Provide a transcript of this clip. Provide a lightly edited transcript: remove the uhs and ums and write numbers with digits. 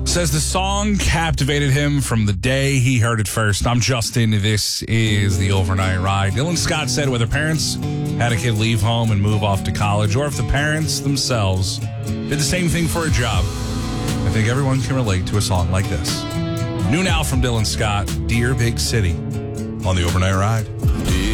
Says the song captivated him from the day he heard it first. I'm Justin. This is the Overnight Ride. Dylan Scott said whether parents had a kid leave home and move off to college, or if the parents themselves did the same thing for a job, I think everyone can relate to a song like this. New now from Dylan Scott, Dear Big City, on the Overnight Ride.